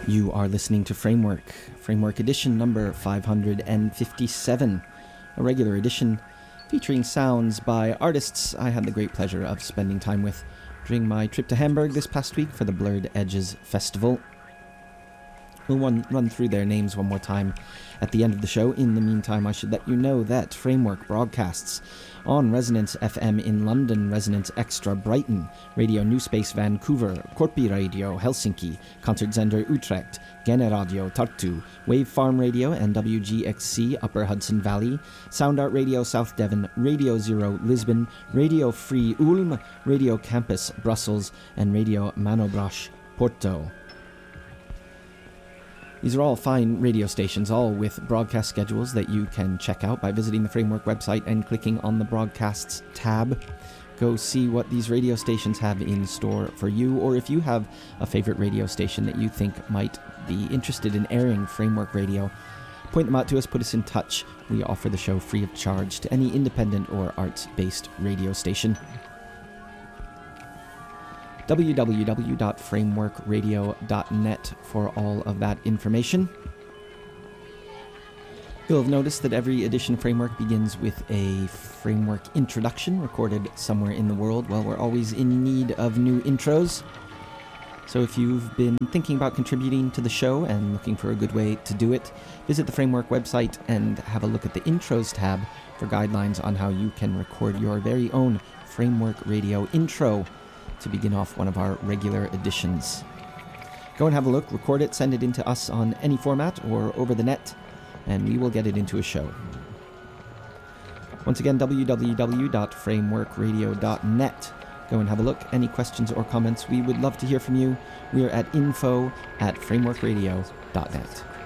You are listening to Framework edition number 557, a regular edition featuring sounds by artists I had the great pleasure of spending time with during my trip to Hamburg this past week for the Blurred Edges Festival. We'll run through their names one more time at the end of the show. In the meantime, I should let you know that Framework broadcasts on Resonance FM in London, Resonance Extra Brighton, Radio New Space Vancouver, Korpi Radio Helsinki, Concertzender Utrecht, Gene Radio Tartu, Wave Farm Radio and WGXC Upper Hudson Valley, Sound Art Radio South Devon, Radio Zero Lisbon, Radio Free Ulm, Radio Campus Brussels, and Radio Manobrosh Porto. These are all fine radio stations, all with broadcast schedules that you can check out by visiting the Framework website and clicking on the Broadcasts tab. Go see what these radio stations have in store for you, or if you have a favorite radio station that you think might be interested in airing Framework Radio, point them out to us, put us in touch. We offer the show free of charge to any independent or arts-based radio station. www.frameworkradio.net for all of that information. You'll have noticed that every edition of Framework begins with a Framework introduction recorded somewhere in the world. Well, we're always in need of new intros. So if you've been thinking about contributing to the show and looking for a good way to do it, visit the Framework website and have a look at the Intros tab for guidelines on how you can record your very own Framework Radio intro to begin off one of our regular editions. Go and have a look, record it, send it in to us on any format or over the net, and we will get it into a show. Once again, www.frameworkradio.net. Go and have a look. Any questions or comments, we would love to hear from you. We are at info@frameworkradio.net.